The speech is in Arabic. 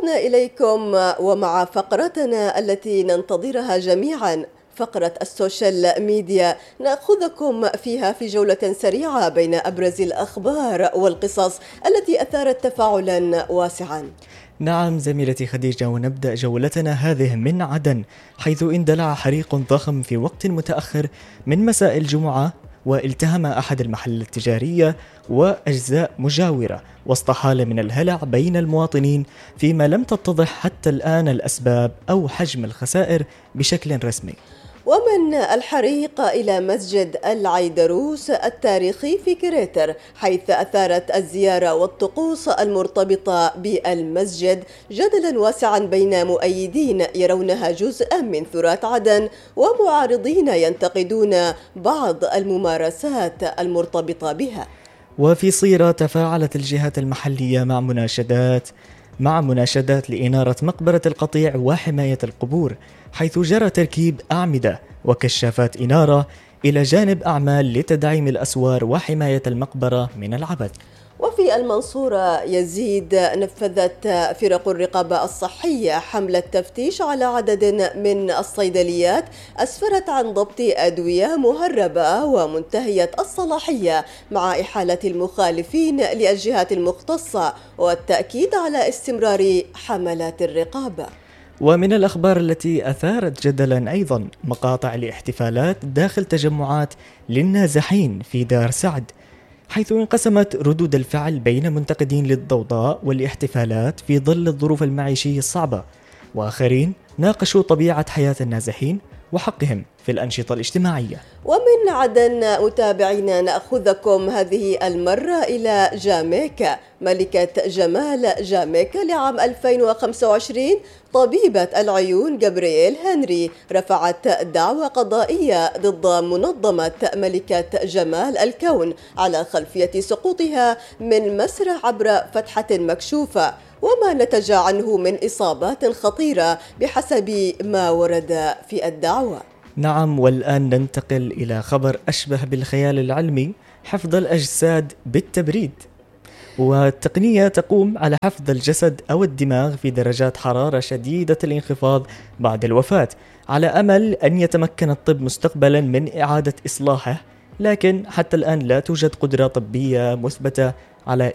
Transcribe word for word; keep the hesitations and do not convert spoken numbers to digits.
عدنا إليكم ومع فقرتنا التي ننتظرها جميعا، فقرة السوشيال ميديا، نأخذكم فيها في جولة سريعة بين أبرز الأخبار والقصص التي أثارت تفاعلا واسعا. نعم زميلتي خديجة، ونبدأ جولتنا هذه من عدن، حيث اندلع حريق ضخم في وقت متأخر من مساء الجمعة والتهم أحد المحلات التجارية وأجزاء مجاورة وسط حالة من الهلع بين المواطنين، فيما لم تتضح حتى الآن الأسباب أو حجم الخسائر بشكل رسمي. ومن الحريق إلى مسجد العيدروس التاريخي في كريتر، حيث أثارت الزيارة والطقوس المرتبطة بالمسجد جدلا واسعا بين مؤيدين يرونها جزءا من تراث عدن ومعارضين ينتقدون بعض الممارسات المرتبطة بها. وفي صيرة تفاعلت الجهات المحلية مع مناشدات مع مناشدات لإنارة مقبرة القطيع وحماية القبور، حيث جرى تركيب أعمدة وكشافات إنارة إلى جانب أعمال لتدعيم الأسوار وحماية المقبرة من العبث. وفي المنصورة يزيد، نفذت فرق الرقابة الصحية حملة تفتيش على عدد من الصيدليات أسفرت عن ضبط أدوية مهربة ومنتهية الصلاحية مع إحالة المخالفين للجهات المختصة والتأكيد على استمرار حملات الرقابة. ومن الأخبار التي أثارت جدلا أيضا مقاطع الاحتفالات داخل تجمعات للنازحين في دار سعد، حيث انقسمت ردود الفعل بين منتقدين للضوضاء والاحتفالات في ظل الظروف المعيشية الصعبة، وآخرين ناقشوا طبيعة حياة النازحين وحقهم في الأنشطة الاجتماعية. ومن عدن متابعينا نأخذكم هذه المرة إلى جامايكا. ملكة جمال جامايكا لعام ألفين وخمسة وعشرين طبيبة العيون جابرييل هنري رفعت دعوى قضائية ضد منظمة ملكة جمال الكون على خلفية سقوطها من مسرح عبر فتحة مكشوفة، وما نتج عنه من إصابات خطيرة بحسب ما ورد في الدعوى. نعم، والآن ننتقل إلى خبر أشبه بالخيال العلمي، حفظ الأجساد بالتبريد. والتقنية تقوم على حفظ الجسد أو الدماغ في درجات حرارة شديدة الانخفاض بعد الوفاة، على أمل أن يتمكن الطب مستقبلا من إعادة إصلاحه، لكن حتى الآن لا توجد قدرة طبية مثبتة على